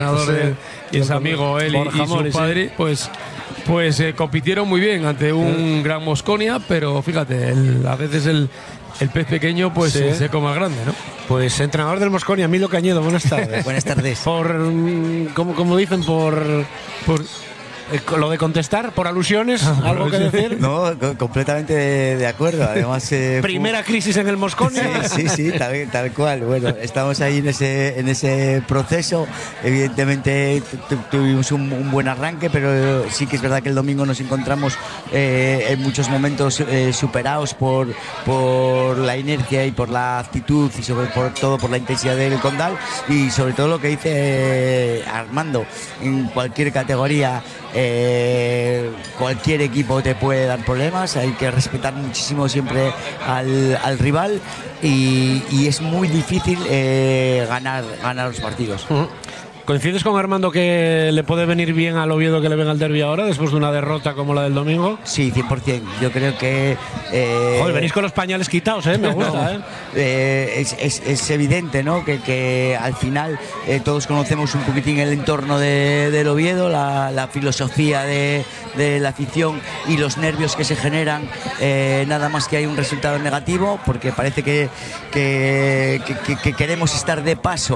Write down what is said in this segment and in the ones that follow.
y es amigo él y su padre, pues compitieron muy bien ante un gran Mosconia, pero fíjate, a veces el pez pequeño pues se come al grande, ¿no? Pues entrenador del Mosconia, Emilio Cañedo, buenas tardes. Buenas tardes. Como dicen, por lo de contestar, por alusiones, ¿algo que decir? No, completamente de acuerdo. Además, primera crisis en el Mosconia. Sí, tal cual. Bueno, estamos ahí en ese proceso. Evidentemente tuvimos un buen arranque, pero sí que es verdad que el domingo nos encontramos en muchos momentos superados por la inercia y por la actitud y sobre todo por la intensidad del Condal, y sobre todo lo que dice Armando, en cualquier categoría cualquier equipo te puede dar problemas, hay que respetar muchísimo siempre al rival y es muy difícil ganar los partidos. ¿Coincides con Armando que le puede venir bien al Oviedo que le venga al derbi ahora, después de una derrota como la del domingo? Sí, 100%. Yo creo que... Joder, venís con los pañales quitados, me gusta. Es evidente, ¿no? Que al final todos conocemos un poquitín el entorno del Oviedo, la filosofía de la afición y los nervios que se generan, nada más que hay un resultado negativo, porque parece que queremos estar de paso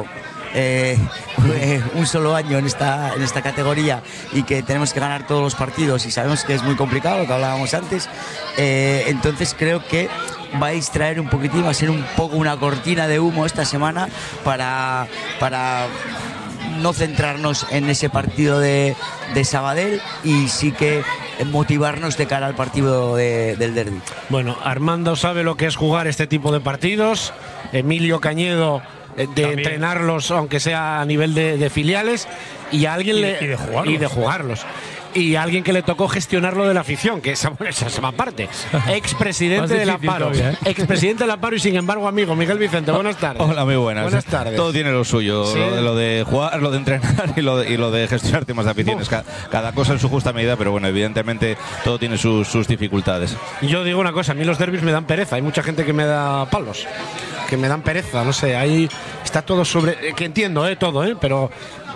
un solo año en esta categoría y que tenemos que ganar todos los partidos y sabemos que es muy complicado, lo que hablábamos antes. Entonces creo que va a distraer un poquitín, va a ser un poco una cortina de humo esta semana para no centrarnos en ese partido de Sabadell y sí que motivarnos de cara al partido del derbi. Bueno, Armando sabe lo que es jugar este tipo de partidos, Emilio Cañedo de entrenarlos, aunque sea a nivel de filiales, y a alguien de jugarlos. Y a alguien que le tocó gestionarlo de la afición, que esa parte. Expresidente del Amparo. Expresidente del Amparo y sin embargo amigo. Miguel Vicente, buenas tardes. Hola, muy buenas. Buenas tardes. Todo tiene lo suyo. ¿Sí? Lo de jugar, lo de entrenar y lo de gestionar temas de aficiones. Cada cosa en su justa medida, pero bueno, evidentemente todo tiene sus dificultades. Yo digo una cosa, a mí los derbis me dan pereza. Hay mucha gente que me da palos, que me dan pereza, no sé, ahí está todo que entiendo, todo, pero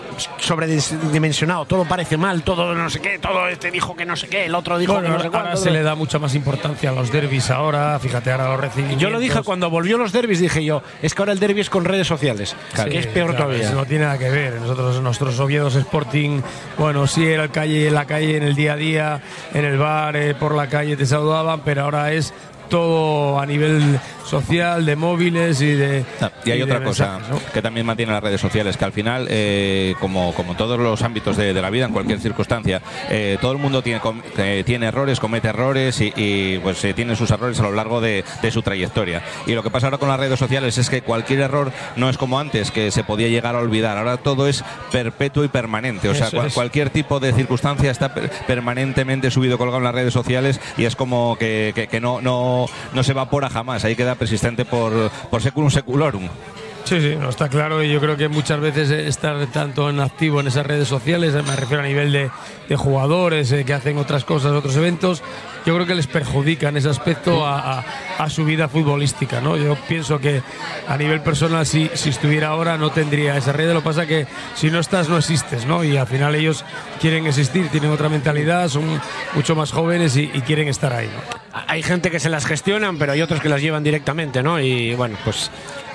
sobredimensionado, todo parece mal, todo no sé qué, todo dijo que no sé qué, el otro dijo que no sé cuánto. Ahora se le da mucha más importancia a los derbis ahora, fíjate, ahora los recibimientos. Yo lo dije cuando volvió los derbis, dije yo, es que ahora el derbi es con redes sociales, que es peor todavía. Eso no tiene nada que ver. Nuestros Oviedos Sporting, bueno, sí, era en la calle, en el día a día, en el bar, por la calle te saludaban, pero ahora es todo a nivel social, de móviles y hay otra cosa mensajes, ¿no? que también mantiene las redes sociales, que al final, como todos los ámbitos de la vida, en cualquier circunstancia, todo el mundo tiene errores, comete errores y pues tiene sus errores a lo largo de su trayectoria. Y lo que pasa ahora con las redes sociales es que cualquier error no es como antes, que se podía llegar a olvidar. Ahora todo es perpetuo y permanente. O sea, cualquier tipo de circunstancia está permanentemente subido, colgado en las redes sociales, y es como que no se evapora jamás. Ahí queda persistente por seculum seculorum. Sí, no, está claro, y yo creo que muchas veces estar tanto en activo en esas redes sociales, me refiero a nivel de jugadores que hacen otras cosas, otros eventos, yo creo que les perjudica en ese aspecto a su vida futbolística, ¿no? Yo pienso que a nivel personal, si estuviera ahora, no tendría esa red. Lo que pasa que si no estás, no existes, ¿no? Y al final ellos quieren existir, tienen otra mentalidad, son mucho más jóvenes y quieren estar ahí, ¿no? Hay gente que se las gestionan, pero hay otros que las llevan directamente, ¿no? Y bueno, pues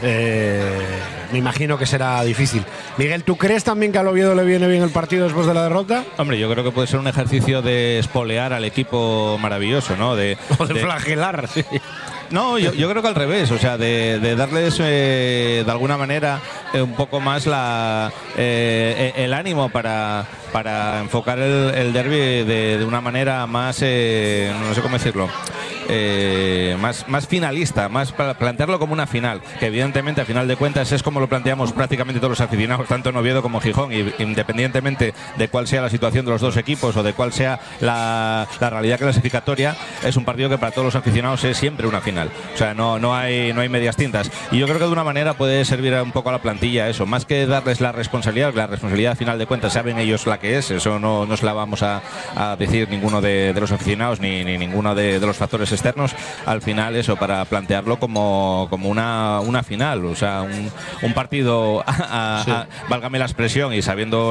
me imagino que será difícil. Miguel, ¿tú crees también que al Oviedo le viene bien el partido después de la derrota? Hombre, yo creo que puede ser un ejercicio de espolear al equipo maravilloso, ¿no? O de flagelar, sí. No, yo creo que al revés, o sea, de darles de alguna manera un poco más el ánimo para enfocar el derbi de una manera más, no sé cómo decirlo, más finalista, más para plantearlo como una final, que evidentemente a final de cuentas es como lo planteamos prácticamente todos los aficionados, tanto en Oviedo como en Gijón, y independientemente de cuál sea la situación de los dos equipos o de cuál sea la realidad clasificatoria, es un partido que para todos los aficionados es siempre una final. O sea, no hay medias tintas, y yo creo que de una manera puede servir un poco a la plantilla eso, más que darles la responsabilidad a final de cuentas saben ellos la que es, eso no se la vamos a decir ninguno de los aficionados ni ninguno de los factores externos. Al final eso, para plantearlo como una final, o sea, un partido válgame la expresión, y sabiendo